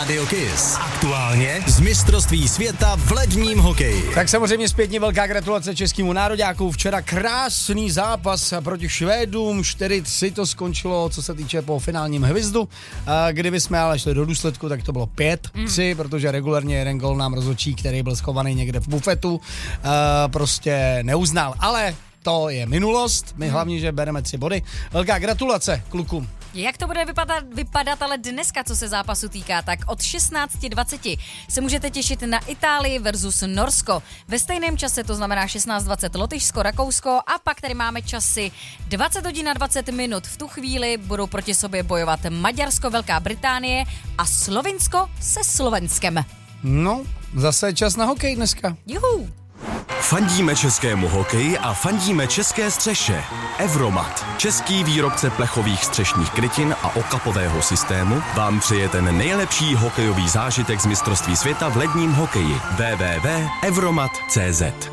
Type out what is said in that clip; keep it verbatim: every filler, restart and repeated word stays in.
Rádio Kiss. Aktuálně z mistrovství světa v ledním hokeji. Tak samozřejmě zpětně velká gratulace českému nároďáku. Včera krásný zápas proti Švédům. čtyři tři to skončilo, co se týče po finálním hvizdu. Kdyby jsme ale šli do důsledku, tak to bylo pět tři, mm. protože regulárně jeden gol nám rozhodčí, který byl schovaný někde v bufetu, prostě neuznal. Ale to je minulost, my hlavně, že bereme tři body. Velká gratulace klukům. Jak to bude vypadat, vypadat ale dneska, co se zápasu týká, tak od šestnáct dvacet se můžete těšit na Itálii versus Norsko. Ve stejném čase, to znamená šestnáct dvacet Lotyšsko, Rakousko a pak tady máme časy dvacet hodin a dvacet minut. V tu chvíli budou proti sobě bojovat Maďarsko, Velká Británie a Slovinsko se Slovenskem. No, zase čas na hokej dneska. Juhu. Fandíme českému hokeji a fandíme české střeše. Evromat, český výrobce plechových střešních krytin a okapového systému, vám přeje ten nejlepší hokejový zážitek z mistrovství světa v ledním hokeji. w w w tečka evromat tečka cé zet